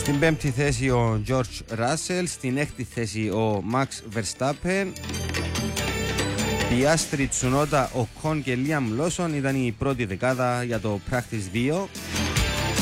Στην πέμπτη θέση ο George Russell, στην έκτη θέση ο Max Verstappen. Piastri, Tsunoda, Ocon και Liam Lawson ήταν η πρώτη δεκάδα για το Practice 2.